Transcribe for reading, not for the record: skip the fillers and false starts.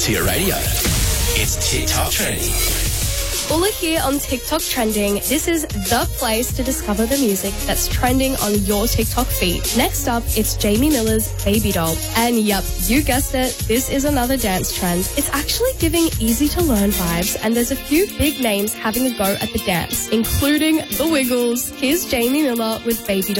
to your radio. It's TikTok Trending. Ula here on TikTok Trending. This is the place to discover the music that's trending on your TikTok feed. Next up, it's Jamie Miller's Baby Doll. And yep, you guessed it, this is another dance trend. It's actually giving easy-to-learn vibes, and there's a few big names having a go at the dance, including The Wiggles. Here's Jamie Miller with Baby Doll.